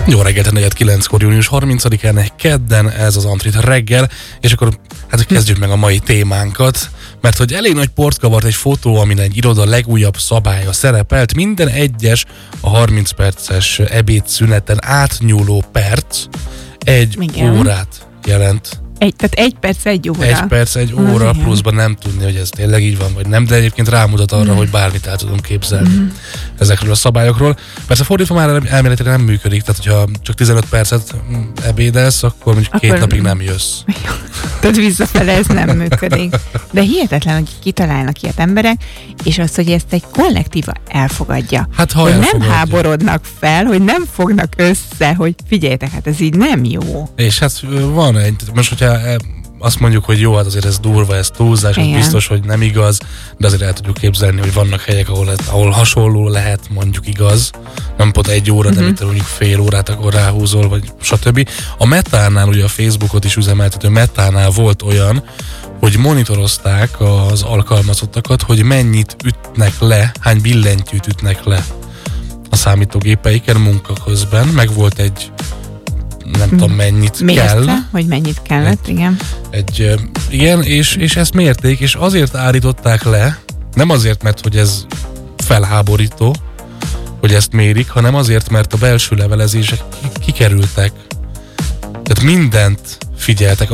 Jó reggelt, 4:09-kor, június 30-án, kedden ez az Antrit reggel, és akkor hát kezdjük meg a mai témánkat, mert hogy elég nagy port kavart egy fotó, amin egy iroda legújabb szabálya szerepelt, minden egyes a 30 perces ebédszüneten átnyúló perc egy órát jelent. Tehát 1 perc, 1 óra. 1 perc, 1 óra, pluszban nem tudni, hogy ez tényleg így van, vagy nem, de egyébként rámutat arra, hogy bármit el tudunk képzelni ezekről a szabályokról. Persze fordítva már elméletileg nem működik, tehát hogyha csak 15 percet ebédelsz, akkor mondjuk 2 napig nem jössz. Tehát visszafele ez nem működik. De hihetetlen, hogy kitalálnak ilyet emberek, és az, hogy ezt egy kollektíva elfogadja. Hát ha hogy elfogadja. Nem háborodnak fel, hogy nem fognak össze, hogy figyeljetek, hát ez így nem jó. És hát van egy, most hogyha azt mondjuk, hogy jó, hát azért ez durva, ez túlzás, ez biztos, hogy nem igaz, de azért el tudjuk képzelni, hogy vannak helyek, ahol hasonló lehet mondjuk igaz, nem pont 1 óra, de mint mondjuk fél órát akkor ráhúzol, vagy stb. A Metánál, ugye a Facebookot is üzemeltető Metánál volt olyan, hogy monitorozták az alkalmazottakat, hogy mennyit ütnek le, hány billentyűt ütnek le a számítógépeiken munka közben, meg volt egy nem tudom mennyit kell. Hogy mennyit kellett, igen. Igen, és ezt mérték, és azért állították le, nem azért, mert hogy ez felháborító, hogy ezt mérik, hanem azért, mert a belső levelezések kikerültek. Tehát mindent figyeltek,